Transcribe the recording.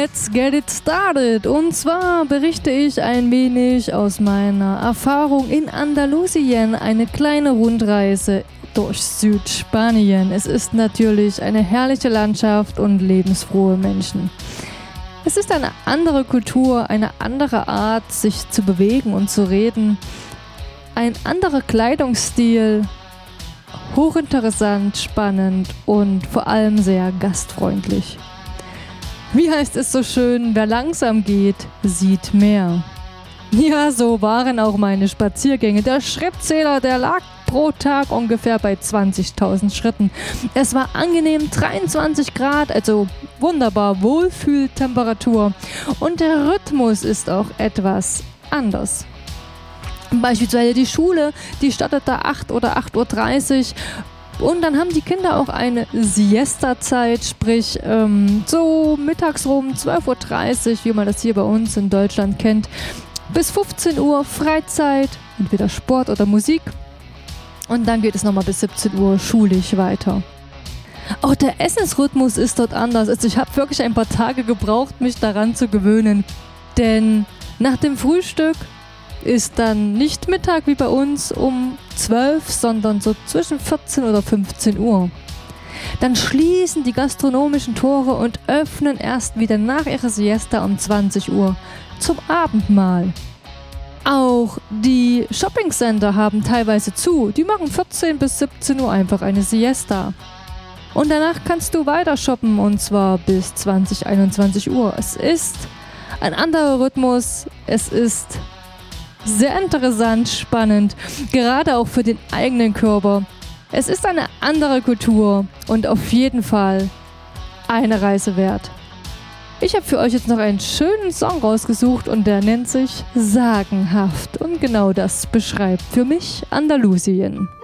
let's get it started. Und zwar berichte ich ein wenig aus meiner Erfahrung in Andalusien, eine kleine Rundreise durch Südspanien. Es ist natürlich eine herrliche Landschaft und lebensfrohe Menschen. Es ist eine andere Kultur, eine andere Art, sich zu bewegen und zu reden, ein anderer Kleidungsstil, hochinteressant, spannend und vor allem sehr gastfreundlich. Wie heißt es so schön, wer langsam geht, sieht mehr. Ja, so waren auch meine Spaziergänge. Der Schrittzähler, der lag pro Tag ungefähr bei 20.000 Schritten. Es war angenehm 23 Grad, also wunderbar Wohlfühltemperatur. Und der Rhythmus ist auch etwas anders. Beispielsweise die Schule, die startet da 8 oder 8.30 Uhr. Und dann haben die Kinder auch eine Siesta-Zeit, sprich so mittags rum 12.30 Uhr, wie man das hier bei uns in Deutschland kennt, bis 15 Uhr Freizeit, entweder Sport oder Musik. Und dann geht es nochmal bis 17 Uhr schulisch weiter. Auch der Essensrhythmus ist dort anders. Also ich habe wirklich ein paar Tage gebraucht, mich daran zu gewöhnen. Denn nach dem Frühstück ist dann nicht Mittag wie bei uns um 12, sondern so zwischen 14 oder 15 Uhr. Dann schließen die gastronomischen Tore und öffnen erst wieder nach ihrer Siesta um 20 Uhr zum Abendmahl. Auch die Shoppingcenter haben teilweise zu. Die machen 14 bis 17 Uhr einfach eine Siesta. Und danach kannst du weiter shoppen und zwar bis 20, 21 Uhr. Es ist ein anderer Rhythmus. Es ist sehr interessant, spannend, gerade auch für den eigenen Körper. Es ist eine andere Kultur und auf jeden Fall eine Reise wert. Ich habe für euch jetzt noch einen schönen Song rausgesucht und der nennt sich Sagenhaft und genau das beschreibt für mich Andalusien.